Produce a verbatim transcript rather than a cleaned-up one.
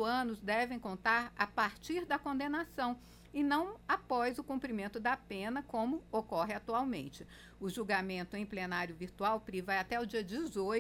oito anos devem contar a partir da condenação e não após o cumprimento da pena, como ocorre atualmente. O julgamento em plenário virtual, Pri, vai até o dia dezoito.